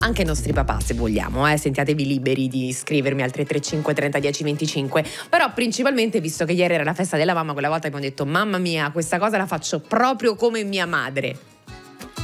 anche i nostri papà se vogliamo, sentiatevi liberi di scrivermi al 335 30 10 25, però principalmente, visto che ieri era la festa della mamma, quella volta abbiamo detto mamma mia, questa cosa la faccio proprio come mia madre.